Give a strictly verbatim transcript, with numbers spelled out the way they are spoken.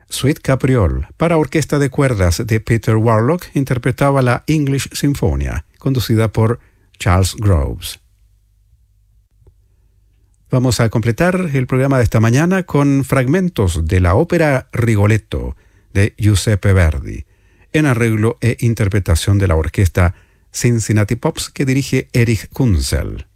Sweet Capriole, para orquesta de cuerdas de Peter Warlock, interpretaba la English Sinfonia, conducida por Charles Groves. Vamos a completar el programa de esta mañana con fragmentos de la ópera Rigoletto de Giuseppe Verdi, en arreglo e interpretación de la orquesta Cincinnati Pops que dirige Erich Kunzel.